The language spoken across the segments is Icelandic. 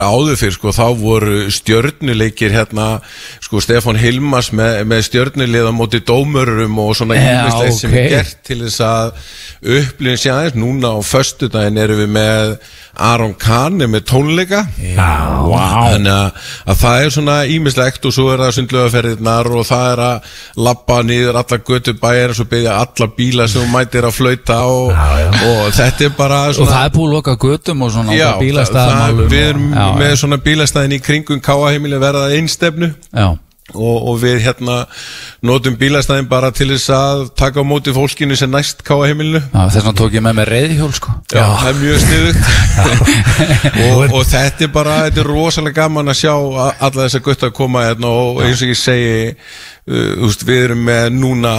áður fyrir sko, þá voru stjörnuleikir hérna, sko Stefán Hilmas með stjörnulið á móti dómurum og svona ýmislegt sem gert til þess að upplifin sé aðeins. Núna á föstudaginn erum við með Aron Kahn með tónleika. Þannig að það svona ýmislegt og svo það sundlaugaferðirnar og það að labba niður alla götur bæjar og svo biðja alla bíla sem mætir að flauta og þetta bara svona, og það búið loka götum og svona bílastæðum. Við erum með svona bílastæðin í kringum Káaheimili verða einstefnu. Og við hérna notum bílastæðin bara til þess að taka á móti fólkinu sem næst Káaheimilinu. Þess vegna tók ég með mér reiðhjól sko. Já, það mjög sniðugt. og þetta þetta rosalega gaman að sjá alla þessa gutta að koma hérna og eins og ég segi, við erum með núna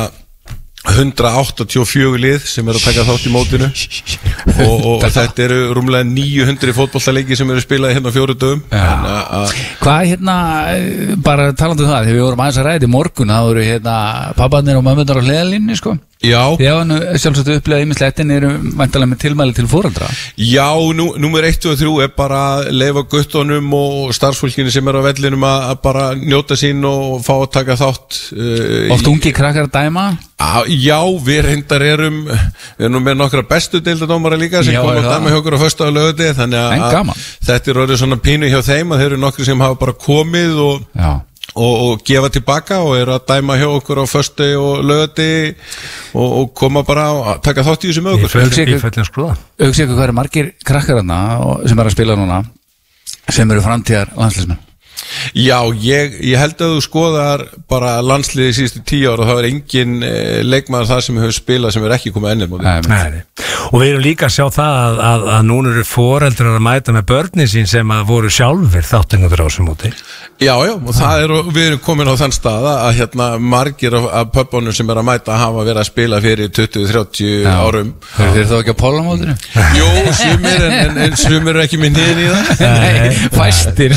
184 lið sem að taka þátt í mótinu og þetta eru rúmlega 900 fótboltaleiki sem eru spilaði hérna á 4 dögum. Hvað bara talandi það, þegar við vorum aðeins að ræða í morgun, það voru papparnir og mömmunar á hliðarlínunni sko. Já. Þegar sjálfsagt upplega ýmislegt eru væntanlega með tilmæli til foreldra. Já, númer 1 og 3 bara að leyfa guttunum og starfsfólkinu sem á vellinum að bara njóta sín og fá að taka þátt. Oft ungi krakkar að dæma? Já, við reyndar erum með nokkra bestu deildadómara líka sem koma að dæma hjá okkur á föstudag og laugardegi, þannig að þetta orðið svona pínu hjá þeim að þeir eru nokkri sem hafa bara komið og gefa tilbaka og að dæma hjá okkur á föstudag og laugardegi og koma bara að taka þátt í þessu með okkur. Hugsa ykkur hvað margir krakkar sem að spila núna sem eru framtíðar landsliðsmenn? Já, ég held að þú skoðar bara landsliði síðustu 10 ára og það engin leikmaður það sem hefur spilað sem ekki komið ennir móti. Og við erum líka að sjá það að núna eru foreldrar að mæta með börnin sín sem að voru sjálfur þáttendur á þessum móti. Já, og við erum komin á þann stað að margir af pöpunum sem að mæta hafa verið að spila fyrir 20-30 árum. Þeir þá ekki að pólamótinu? Jú, sumir en sumir eru ekki með niður í það. Nei, fæstir.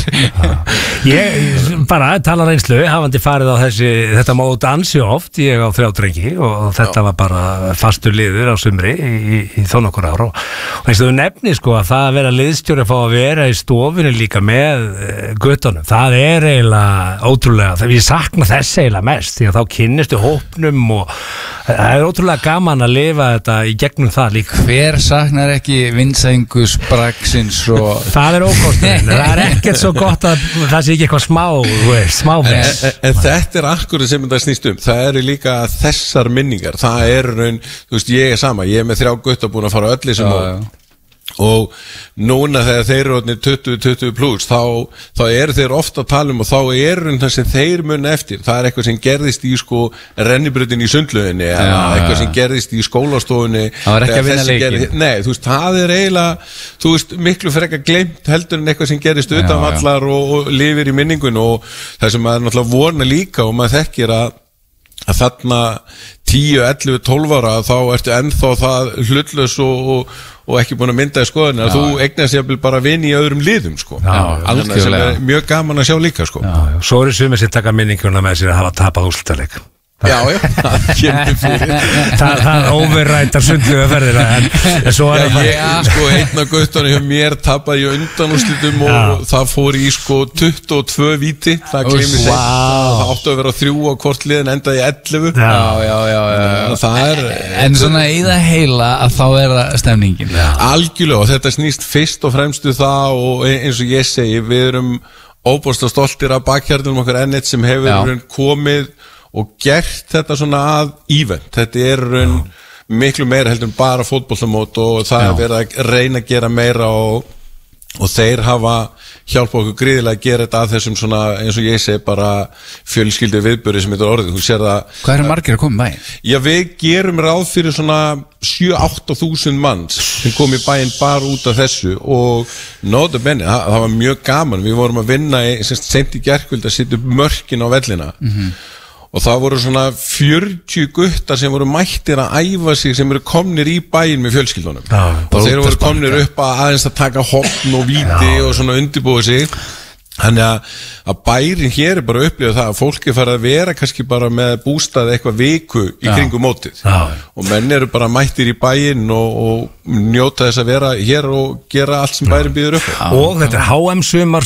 Ég bara tala reynslu, hafandi farið á þetta mót ansi oft, ég á 3 drengi og þetta var bara fastur liður á sumri í þó nokkur ára og eins og þú nefnir sko að það að vera liðstjóri að fá að vera í stofinu líka með guttunum, það eiginlega ótrúlega, ég sakna þess eiginlega mest því að þá kynnistu hópnum og það ótrúlega gaman að lifa þetta í gegnum það líka. Hver saknar ekki vinsængus bragsins og það ókosturinn, það ekkert svo gott að það sé ekki eitthvað smá en þetta akkurat sem þetta snýst það eru líka þessar minningar, það raun, ég sama, ég með 3 gutta búin að fara öll í sem og núna þegar þeir eru 20 plus þá eru þeir ofta að tala og þá það sem þeir muni eftir, það eitthvað sem gerðist í rennibrautin í sundlauginni eða eitthvað sem gerðist í skólastofunni, það var ekki að vinna leikin. Nei, það eiginlega miklu frekar gleymt heldur en eitthvað sem gerðist utan vallar og lifir í minningun og það sem maður náttúrulega vona líka og maður þekkir að þarna 10, 11, 12 ára þá ertu ennþá það hlutlaus og ekki búin að mynda í skoðinu að þú eignast jafnvel bara vini í öðrum liðum sko. Þannig sem mjög gaman að sjá líka sko. Svo eru sumir sem taka minninguna með sér að hafa tapað úrslitaleik. Já, það kemur fyrir. Það overrætar sundlaugaferðina en svo einn af guttunum hjá mér tapaði í undanúrslitum og það fór í 22 víti, það gleymir sig það átti að vera 3 á hvort liðin endaði í 11. Það en svona í það heila að þá það stemningin. Algjörlega, og þetta snýst fyrst og fremst það og eins og ég segi, við erum óbúslega stoltir af bakhjarnum okkar N1 sem hefur komið og gert þetta svona að event, þetta miklu meira heldur en bara fótboltamót og það verið að reyna að gera meira og þeir hafa hjálpað okkur gríðilega að gera þetta að þessum svona, eins og ég segi bara fjölskyldu viðburði sem þetta orðið, þú sér það. Hvað margir að koma í bæinn? Já, við gerum ráð fyrir svona 7-8 þúsund manns sem kom í bæinn bara út af þessu og notabenni, það var mjög gaman, við vorum að vinna seint í gærkvöld að setja upp mörkin á vellina og það voru svona 40 guttar sem voru mættir að æfa sig sem eru komnir í bæinn með fjölskyldunum og þeir voru komnir upp að aðeins að taka hopn og víti og svona undirbúa sig Þannig að bærin hér bara upplifa það að fólk farið að vera kannski bara með bústað eitthvað viku í kringum mótið og menn eru bara mættir í bæinn og njóta þess að vera hér og gera allt sem bærin býður upp og þetta HM sumar